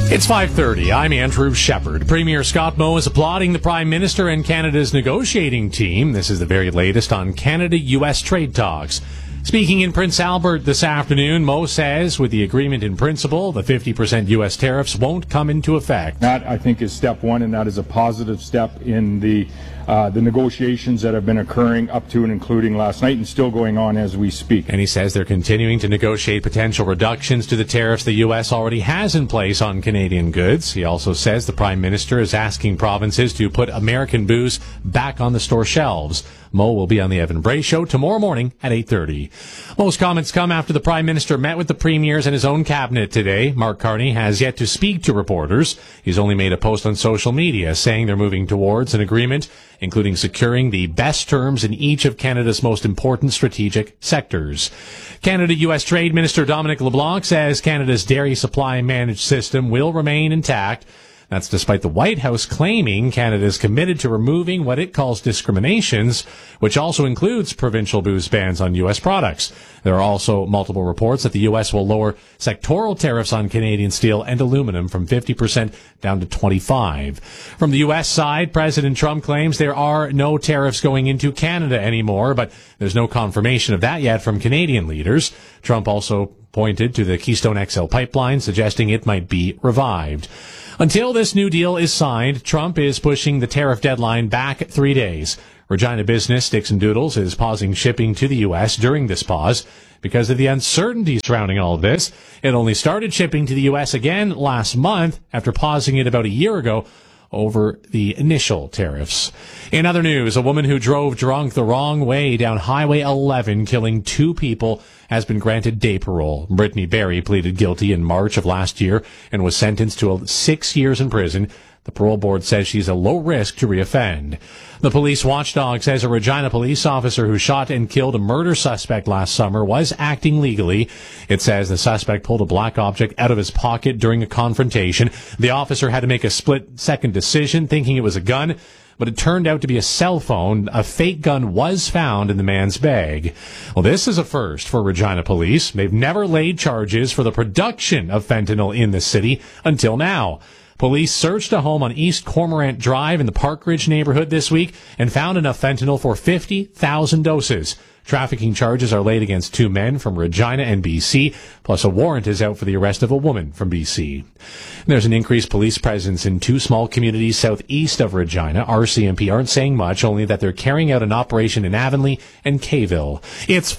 It's 5:30. I'm Andrew Shepard. Premier Scott Moe is applauding the Prime Minister and Canada's negotiating team. This is the very latest on Canada-U.S. trade talks. Speaking in Prince Albert this afternoon, Moe says with the agreement in principle, the 50% U.S. tariffs won't come into effect. That, I think, is step one, and that is a positive step in the negotiations that have been occurring up to and including last night and still going on as we speak. And he says they're continuing to negotiate potential reductions to the tariffs the U.S. already has in place on Canadian goods. He also says the Prime Minister is asking provinces to put American booze back on the store shelves. Moe will be on the Evan Bray Show tomorrow morning at 8:30. Most comments come after the Prime Minister met with the premiers and his own cabinet today. Mark Carney has yet to speak to reporters. He's only made a post on social media saying they're moving towards an agreement, including securing the best terms in each of Canada's most important strategic sectors. Canada-U.S. Trade Minister Dominic LeBlanc says Canada's dairy supply managed system will remain intact. That's despite the White House claiming Canada is committed to removing what it calls discriminations, which also includes provincial booze bans on U.S. products. There are also multiple reports that the U.S. will lower sectoral tariffs on Canadian steel and aluminum from 50% down to 25%. From the U.S. side, President Trump claims there are no tariffs going into Canada anymore, but there's no confirmation of that yet from Canadian leaders. Trump also pointed to the Keystone XL pipeline, suggesting it might be revived. Until this new deal is signed, Trump is pushing the tariff deadline back 3 days. Regina business Dixon Doodles is pausing shipping to the U.S. during this pause because of the uncertainty surrounding all of this. It only started shipping to the U.S. again last month after pausing it about a year ago over the initial tariffs. In other news, a woman who drove drunk the wrong way down Highway 11, killing 2 people, has been granted day parole. Brittany Berry pleaded guilty in March of last year and was sentenced to 6 years in prison. The parole board says she's a low risk to reoffend. The police watchdog says a Regina police officer who shot and killed a murder suspect last summer was acting legally. It says the suspect pulled a black object out of his pocket during a confrontation. The officer had to make a split-second decision, thinking it was a gun, but it turned out to be a cell phone. A fake gun was found in the man's bag. Well, this is a first for Regina police. They've never laid charges for the production of fentanyl in the city until now. Police searched a home on East Cormorant Drive in the Park Ridge neighborhood this week and found enough fentanyl for 50,000 doses. Trafficking charges are laid against 2 men from Regina and BC, plus a warrant is out for the arrest of a woman from BC. There's an increased police presence in 2 small communities southeast of Regina. RCMP aren't saying much, only that they're carrying out an operation in Avonlea and Kayville. It's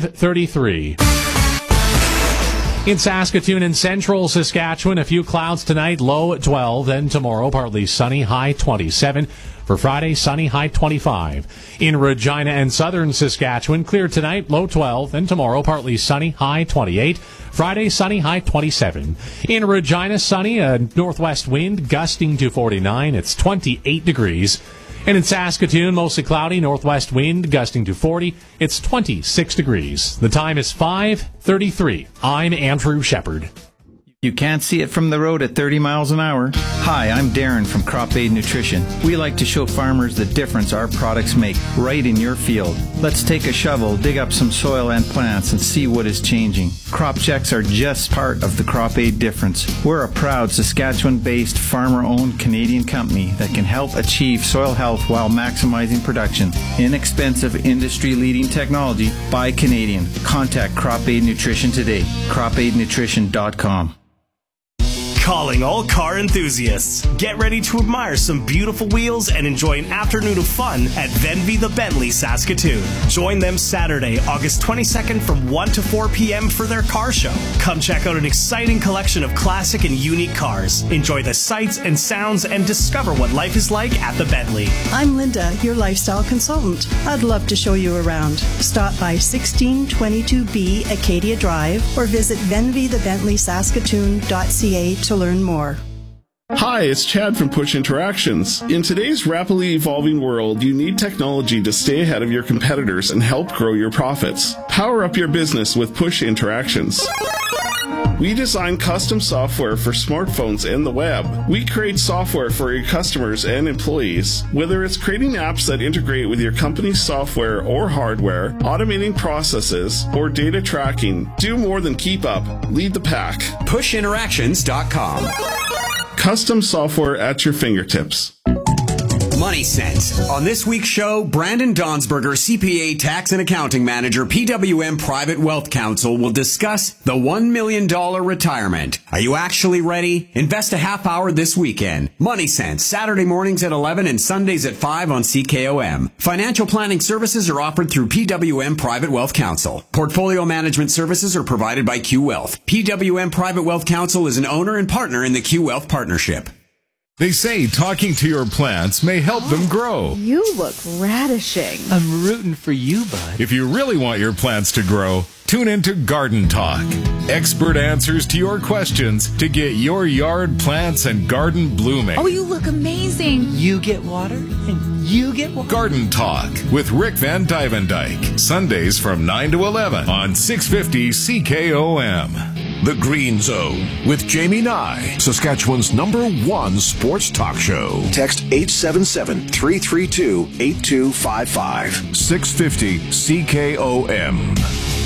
5:33. In Saskatoon and central Saskatchewan, a few clouds tonight, low at 12. Then tomorrow, partly sunny, high 27. For Friday, sunny, high 25. In Regina and southern Saskatchewan, clear tonight, low 12. Then tomorrow, partly sunny, high 28. Friday, sunny, high 27. In Regina, sunny, a northwest wind gusting to 49. It's 28 degrees. And in Saskatoon, mostly cloudy, northwest wind gusting to 40. It's 26 degrees. The time is 5:33. I'm Andrew Shepard. You can't see it from the road at 30 miles an hour. Hi, I'm Darren from Crop Aid Nutrition. We like to show farmers the difference our products make right in your field. Let's take a shovel, dig up some soil and plants, and see what is changing. Crop checks are just part of the Crop Aid difference. We're a proud Saskatchewan-based, farmer-owned Canadian company that can help achieve soil health while maximizing production. Inexpensive, industry-leading technology by Canadian. Contact Crop Aid Nutrition today. CropAidNutrition.com. Calling all car enthusiasts. Get ready to admire some beautiful wheels and enjoy an afternoon of fun at Venvy the Bentley Saskatoon. Join them Saturday, August 22nd from 1 to 4 p.m. for their car show. Come check out an exciting collection of classic and unique cars. Enjoy the sights and sounds and discover what life is like at the Bentley. I'm Linda, your lifestyle consultant. I'd love to show you around. Stop by 1622B Acadia Drive or visit venvythebentleyssaskatoon.ca to learn more. Hi, it's Chad from Push Interactions. In today's rapidly evolving world, you need technology to stay ahead of your competitors and help grow your profits. Power up your business with Push Interactions. We design custom software for smartphones and the web. We create software for your customers and employees. Whether it's creating apps that integrate with your company's software or hardware, automating processes, or data tracking, do more than keep up. Lead the pack. PushInteractions.com. custom software at your fingertips. Money Sense. On this week's show, Brandon Donsberger, CPA Tax and Accounting Manager, PWM Private Wealth Counsel, will discuss the $1 million retirement. Are you actually ready? Invest a half hour this weekend. Money Sense, Saturday mornings at 11 and Sundays at 5 on CKOM. Financial planning services are offered through PWM Private Wealth Counsel. Portfolio management services are provided by Q Wealth. PWM Private Wealth Counsel is an owner and partner in the Q Wealth Partnership. They say talking to your plants may help them grow. You look radishing. I'm rooting for you, bud. If you really want your plants to grow, tune into Garden Talk. Expert answers to your questions to get your yard plants and garden blooming. Oh, you look amazing. You get water and you get water. Garden Talk with Rick Van Dyke. Sundays from 9 to 11 on 650 CKOM. The Green Zone with Jamie Nye, Saskatchewan's #1 sports talk show. Text 877-332-8255. 650 CKOM.